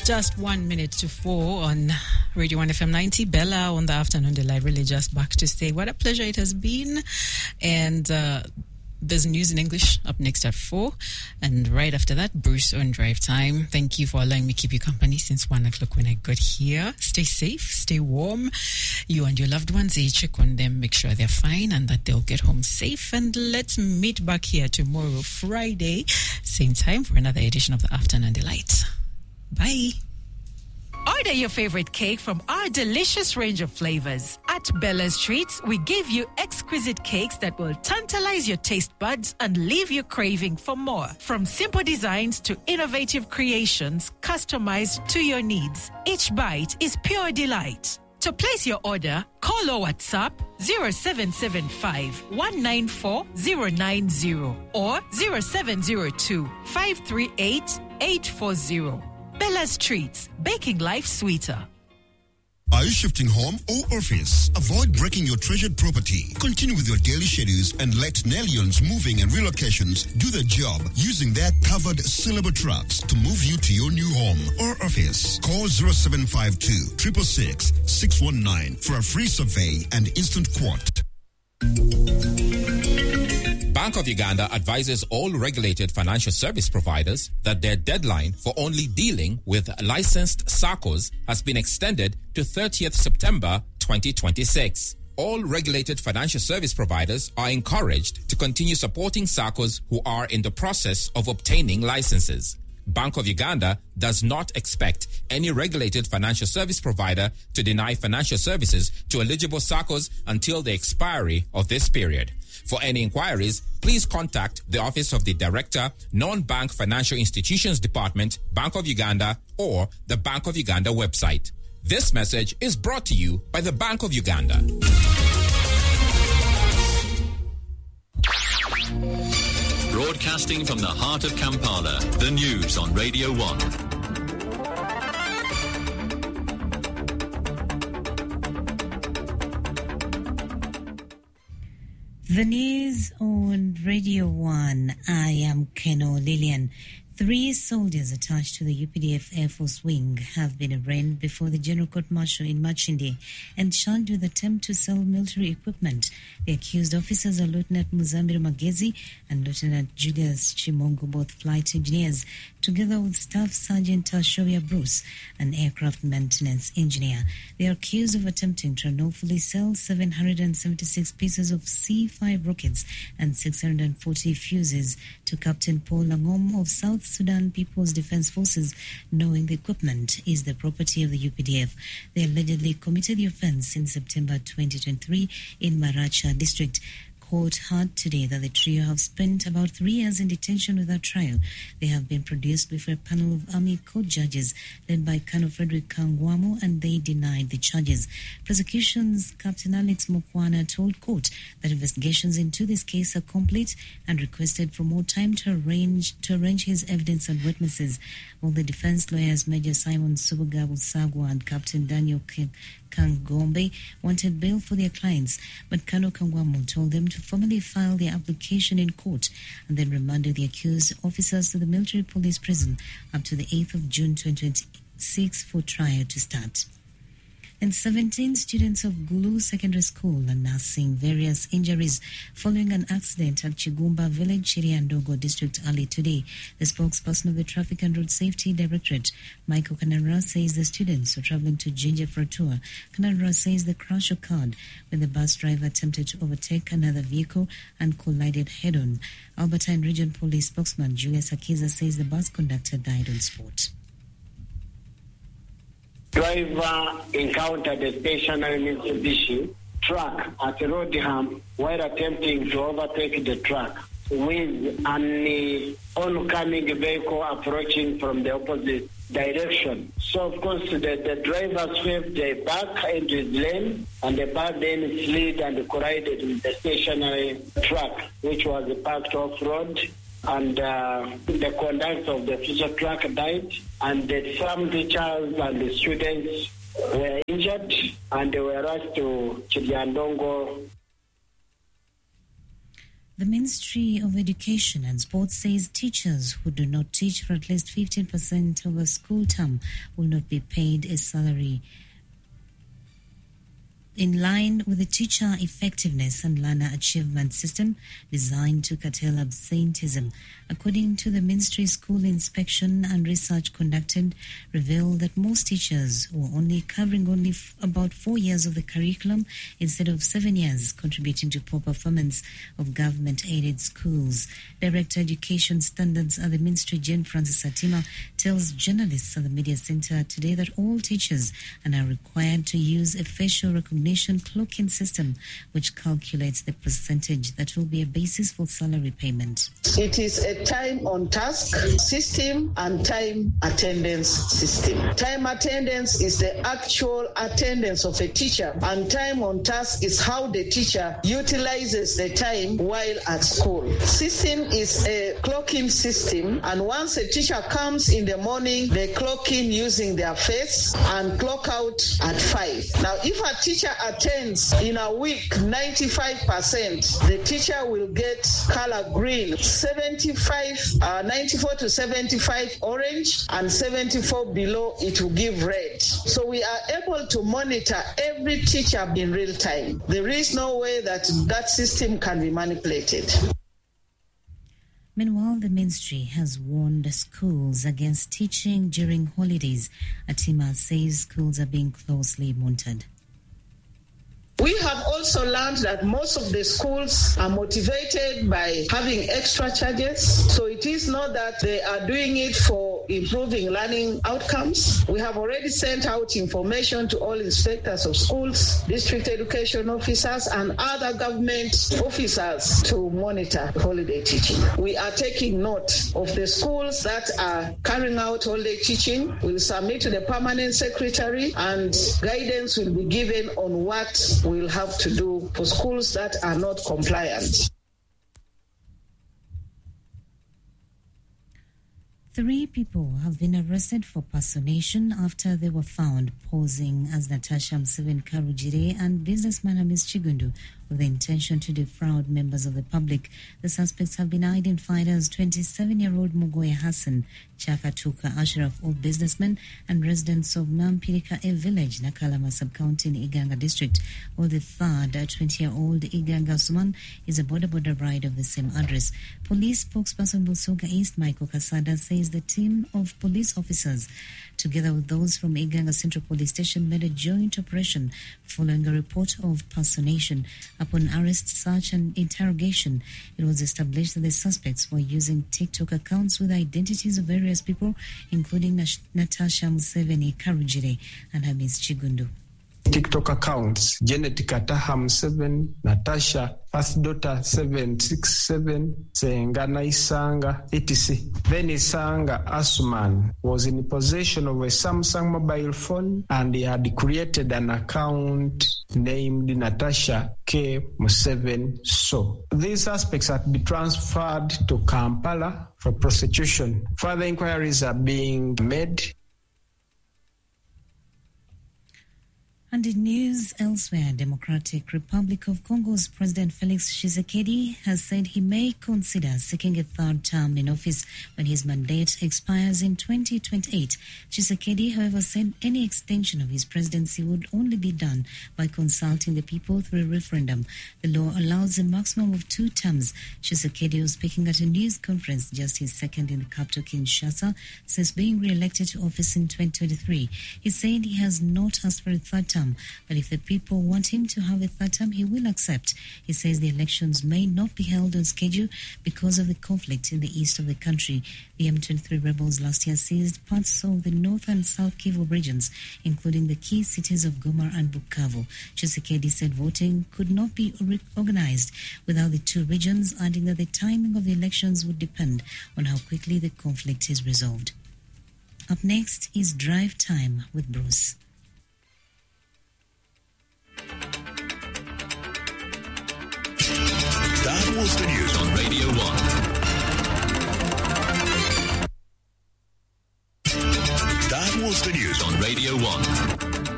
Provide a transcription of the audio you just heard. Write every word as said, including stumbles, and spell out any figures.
Just one minute to four on Radio one F M ninety. Bella on the afternoon delight, really just back to say what a pleasure it has been. And uh, there's news in English up next at four. And right after that, Bruce on Drive Time. Thank you for allowing me to keep you company since one o'clock when I got here. Stay safe, stay warm. You and your loved ones, you check on them, make sure they're fine and that they'll get home safe. And let's meet back here tomorrow, Friday, same time for another edition of the Afternoon Delight. Bye. Order your favorite cake from our delicious range of flavors. At Bella's Treats, we give you exquisite cakes that will tantalize your taste buds and leave you craving for more. From simple designs to innovative creations customized to your needs, each bite is pure delight. To place your order, call or WhatsApp zero seven seven five, one nine four zero nine zero or zero seven zero two, five three eight, eight four zero. Bella's Treats, baking life sweeter. Are you shifting home or office? Avoid breaking your treasured property. Continue with your daily schedules and let Nellions Moving and Relocations do the job using their covered syllable trucks to move you to your new home or office. Call zero seven five two, six six six, six one nine for a free survey and instant quote. Bank of Uganda advises all regulated financial service providers that their deadline for only dealing with licensed S A C Os has been extended to thirtieth September twenty twenty-six. All regulated financial service providers are encouraged to continue supporting S A C Os who are in the process of obtaining licenses. Bank of Uganda does not expect any regulated financial service provider to deny financial services to eligible S A C Os until the expiry of this period. For any inquiries, please contact the Office of the Director, Non-Bank Financial Institutions Department, Bank of Uganda, or the Bank of Uganda website. This message is brought to you by the Bank of Uganda. Broadcasting from the heart of Kampala, the news on Radio one. The news on Radio one. I am Keno Lillian. Three soldiers attached to the U P D F Air Force Wing have been arraigned before the General Court Martial in Machindi and charged with attempt to sell military equipment. The accused officers are Lieutenant Muzambiru Magezi and Lieutenant Julius Chimongo, both flight engineers, together with Staff Sergeant Tashovia Bruce, an aircraft maintenance engineer. They are accused of attempting to unlawfully sell seven hundred seventy-six pieces of C five rockets and six hundred forty fuses to Captain Paul Langom of South Sudan People's Defense Forces, knowing the equipment is the property of the U P D F. They allegedly committed the offense in September twenty twenty-three in Maracha district. Court heard today that the trio have spent about three years in detention without trial. They have been produced before a panel of Army court judges led by Colonel Frederick Kangwamo, and they denied the charges. Prosecution's Captain Alex Mokwana told court that investigations into this case are complete and requested for more time to arrange to arrange his evidence and witnesses. While the defense lawyers Major Simon Subuga Busagwa and Captain Daniel King Kangombe wanted bail for their clients, but Colonel Kangwamo told them to formally file their application in court and then remanded the accused officers to the military police prison up to the eighth of June twenty twenty-six for trial to start. And seventeen students of Gulu Secondary School are nursing various injuries following an accident at Chigumba Village, Chiriandogo District early today. The spokesperson of the Traffic and Road Safety Directorate, Michael Kananra, says the students were traveling to Jinja for a tour. Kananra says the crash occurred when the bus driver attempted to overtake another vehicle and collided head-on. Albertine Region Police spokesman Julius Akiza says the bus conductor died on spot. Driver encountered a stationary Mitsubishi truck at a road hump while attempting to overtake the truck with an oncoming vehicle approaching from the opposite direction. So, of course, the, the driver swerved back into his lane, and the car then slid and collided with the stationary truck, which was parked off-road. And uh, the conductor of the future truck died, and the some teachers and the students were injured, and they were rushed to Chiliandongo. The Ministry of Education and Sports says teachers who do not teach for at least fifteen percent of a school term will not be paid a salary in line with the Teacher Effectiveness and Learner Achievement System designed to curtail absenteeism. According to the Ministry, school inspection and research conducted revealed that most teachers were only covering only f- about four years of the curriculum instead of seven years, contributing to poor performance of government-aided schools. Director Education Standards at the Ministry, Jane Francis Atima, tells journalists at the Media Center today that all teachers are now required to use a facial recognition clocking system which calculates the percentage that will be a basis for salary payment. It is a time on task system and time attendance system. Time attendance is the actual attendance of a teacher, and time on task is how the teacher utilizes the time while at school. System is a clocking system, and once a teacher comes in the morning, they clock in using their face and clock out at five. Now, if a teacher attends in a week ninety-five percent, the teacher will get color green, seventy-five, uh, ninety-four to seventy-five orange, and seventy-four below it will give red. So we are able to monitor every teacher in real time. There is no way that that system can be manipulated. Meanwhile, the ministry has warned schools against teaching during holidays. Atima says schools are being closely monitored. We have also learned that most of the schools are motivated by having extra charges. So it is not that they are doing it for improving learning outcomes. We have already sent out information to all inspectors of schools, district education officers, and other government officers to monitor holiday teaching. We are taking note of the schools that are carrying out holiday teaching. We'll submit to the permanent secretary, and guidance will be given on what we'll have to do for schools that are not compliant. Three people have been arrested for personation after they were found posing as Natasha Museveni Karujire and businessman Hamis Chigundu with the intention to defraud members of the public. The suspects have been identified as twenty-seven-year-old Mugoye Hassan, Chakatuka Ashraf, all businessmen and residents of Nampirika A village, Nakalama sub-county in Iganga district. While the third, twenty-year-old Iganga Suman, is a border-border bride of the same address. Police spokesperson Busoga East, Michael Kasada, says the team of police officers, together with those from Iganga Central Police Station, made a joint operation following a report of personation. Upon arrest, search and interrogation, it was established that the suspects were using TikTok accounts with identities of various people, including Nash- Natasha Museveni Karujire and Hamis Chigundu. TikTok accounts: Janet Kataham seven, Natasha, first daughter seven six seven, Sengana Isanga, et cetera. Then Isanga Asuman was in possession of a Samsung mobile phone, and he had created an account named Natasha K. Museveni So. These suspects had been transferred to Kampala for prosecution. Further inquiries are being made. And in news elsewhere, Democratic Republic of Congo's President Felix Tshisekedi has said he may consider seeking a third term in office when his mandate expires in twenty twenty-eight. Tshisekedi, however, said any extension of his presidency would only be done by consulting the people through a referendum. The law allows a maximum of two terms. Tshisekedi was speaking at a news conference, just his second in the capital Kinshasa, since being re-elected to office in twenty twenty-three. He said he has not asked for a third term, but if the people want him to have a third term, he will accept. He says the elections may not be held on schedule because of the conflict in the east of the country. The M twenty-three rebels last year seized parts of the North and South Kivu regions, including the key cities of Goma and Bukavu. Tshisekedi said voting could not be organized without the two regions, adding that the timing of the elections would depend on how quickly the conflict is resolved. Up next is Drive Time with Bruce. That was the news on Radio one. That was the news on Radio one.